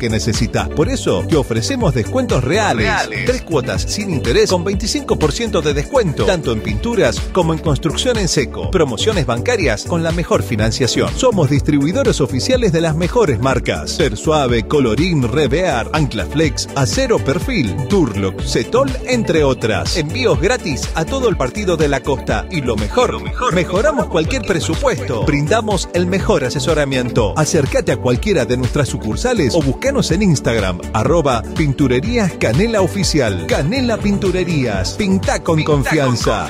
que necesitas. Por eso te ofrecemos descuentos reales. 3 cuotas sin interés con 25% de descuento, tanto en pinturas como en construcción en seco. Promociones bancarias con la mejor financiación. Somos distribuidores oficiales de las mejores marcas: Persuave, Colorín, Revear, Anclaflex, Acero Perfil, Durlock, Cetol, entre otras. Envíos gratis a todo el partido de la costa. Y lo mejor, mejoramos cualquier presupuesto. Brindamos el mejor asesoramiento. Acércate a cualquiera de nuestras sucursales o búscanos en Instagram, @Pinturerías Canela Oficial. Canela Pinturerías. Pintá con confianza.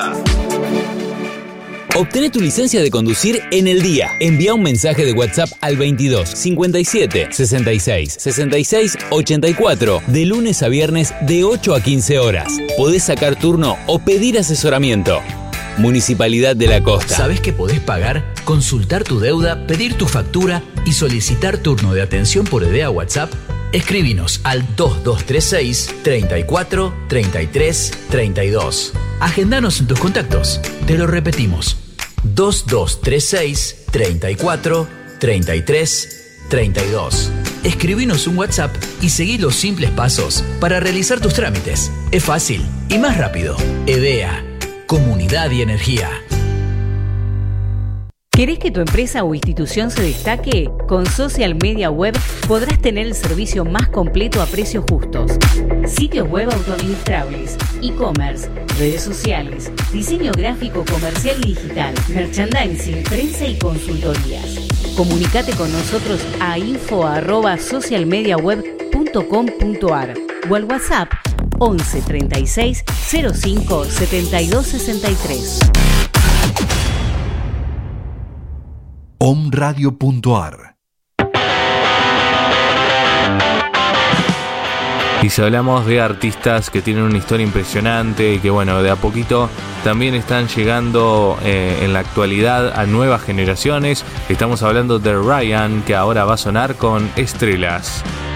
Obtené tu licencia de conducir en el día. Envía un mensaje de WhatsApp al 22 57 66 66 84 de lunes a viernes de 8 a 15 horas. Podés sacar turno o pedir asesoramiento. Municipalidad de la Costa. ¿Sabés que podés pagar, consultar tu deuda, pedir tu factura y solicitar turno de atención por idea WhatsApp? Escribinos al 2236 34 33 32. Agendanos en tus contactos. Te lo repetimos: 2236 34 33 32. Escribinos un WhatsApp y seguí los simples pasos para realizar tus trámites. Es fácil y más rápido. EDEA, Comunidad y Energía. ¿Querés que tu empresa o institución se destaque? Con Social Media Web podrás tener el servicio más completo a precios justos. Sitios web autoadministrables, e-commerce, redes sociales, diseño gráfico comercial y digital, merchandising, prensa y consultorías. Comunicate con nosotros a info@socialmediaweb.com.ar o al WhatsApp 11 36 05 72 63. omradio.ar. Y si hablamos de artistas que tienen una historia impresionante y que bueno, de a poquito también están llegando en la actualidad a nuevas generaciones, estamos hablando de Ryan, que ahora va a sonar con Estrellas.